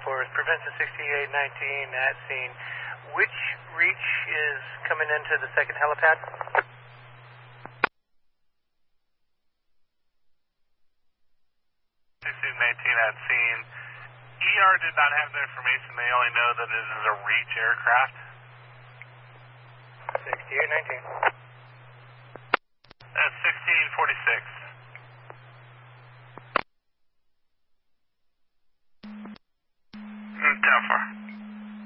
Force, Prevention 6819 at scene. Which reach is coming into the second helipad? 6819 at scene. ER did not have the information. They only know that it is a reach aircraft. 6819. That's 1646.